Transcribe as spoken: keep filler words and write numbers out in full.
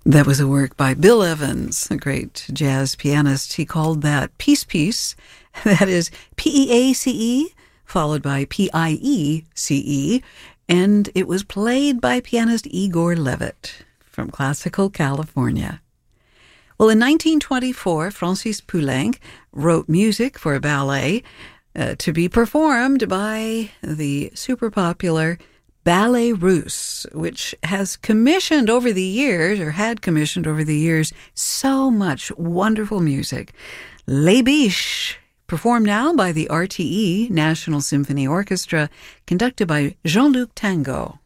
That was a work by Bill Evans, a great jazz pianist. He called that Peace Piece. That is P E A C E, followed by P I E C E, and it was played by pianist Igor Levit from classical California. Well, in nineteen twenty-four, Francis Poulenc wrote music for a ballet uh, to be performed by the super popular Ballet Russe, which has commissioned over the years, or had commissioned over the years, so much wonderful music. Les Biches, performed now by the R T E, National Symphony Orchestra, conducted by Jean-Luc Tango.